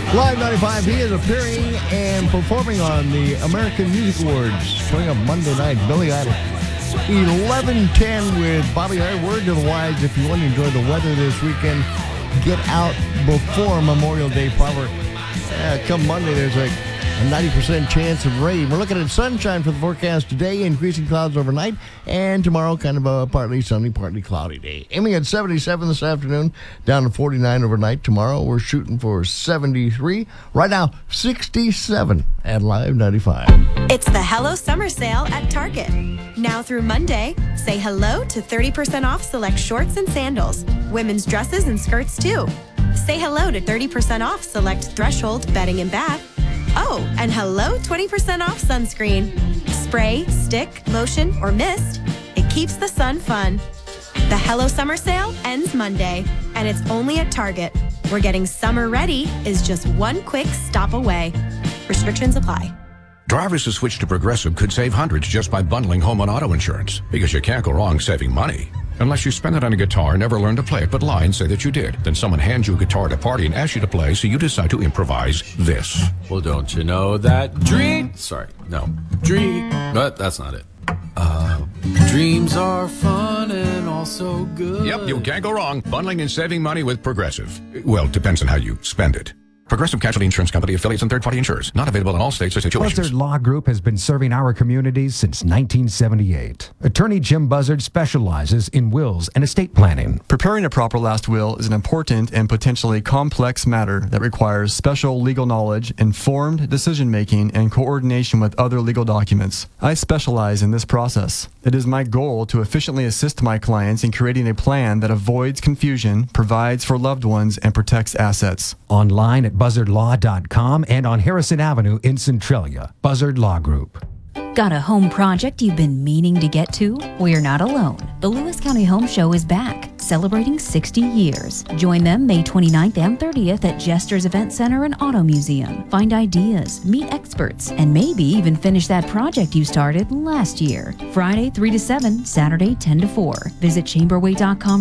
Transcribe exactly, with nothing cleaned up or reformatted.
Live ninety-five, he is appearing and performing on the American Music Awards coming up Monday night. Billy Idol. eleven ten with Bobby Iyer. Word to the wise, if you want to enjoy the weather this weekend, get out before Memorial Day proper. Uh, come Monday, there's like a ninety percent chance of rain. We're looking at sunshine for the forecast today, increasing clouds overnight, and tomorrow kind of a partly sunny, partly cloudy day. Aiming at seventy-seven this afternoon, down to forty-nine overnight. Tomorrow we're shooting for seventy-three. Right now, sixty-seven at Live ninety-five. It's the Hello Summer Sale at Target. Now through Monday, say hello to thirty percent off select shorts and sandals, women's dresses and skirts too. Say hello to thirty percent off select Threshold bedding and bath. Oh, and hello, twenty percent off sunscreen. Spray, stick, lotion, or mist. It keeps the sun fun. The Hello Summer Sale ends Monday, and it's only at Target, where getting summer ready is just one quick stop away. Restrictions apply. Drivers who switch to Progressive could save hundreds just by bundling home and auto insurance, because you can't go wrong saving money. Unless you spend it on a guitar, never learn to play it, but lie and say that you did. Then someone hands you a guitar at a party and asks you to play, so you decide to improvise this. Well, don't you know that dream... Sorry, no. Dream... But that's not it. Uh, dreams are fun and also good. Yep, you can't go wrong bundling and saving money with Progressive. Well, depends on how you spend it. Progressive Casualty Insurance Company, affiliates, and third-party insurers. Not available in all states or situations. Buzzard Law Group has been serving our communities since nineteen seventy-eight. Attorney Jim Buzzard specializes in wills and estate planning. Preparing a proper last will is an important and potentially complex matter that requires special legal knowledge, informed decision-making, and coordination with other legal documents. I specialize in this process. It is my goal to efficiently assist my clients in creating a plan that avoids confusion, provides for loved ones, and protects assets. Online at buzzard law dot com and on Harrison Avenue in Centralia. Buzzard Law Group. Got a home project you've been meaning to get to? Well, you're not alone. The Lewis County Home Show is back, celebrating sixty years. Join them May twenty-ninth and thirtieth at Jester's Event Center and Auto Museum. Find ideas, meet experts, and maybe even finish that project you started last year. Friday three to seven, Saturday ten to four. Visit chamberway dot com